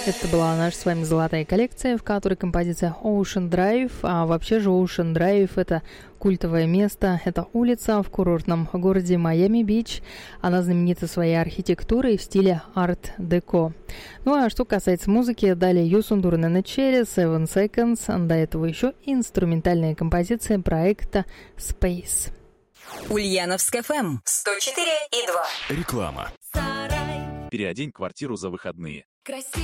Это была наша с вами золотая коллекция, в которой композиция Ocean Drive. А вообще же Ocean Drive — это культовое место, это улица в курортном городе Майами-Бич. Она знаменита своей архитектурой в стиле арт-деко. Ну а что касается музыки, далее Юсун Дурненечери, Seven Seconds, до этого еще инструментальная композиция проекта Space. Ульяновск ФМ 104,2. Реклама. Переодень квартиру за выходные. Красиво.